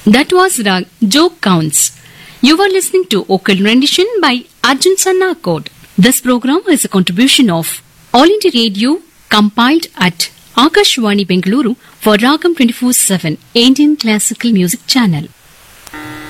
That was Rag Joke Counts. You were listening to vocal rendition by Arjun Sannakot. This program is a contribution of All India Radio compiled at Akashwani Bengaluru for Ragam 24/7 Indian Classical Music Channel.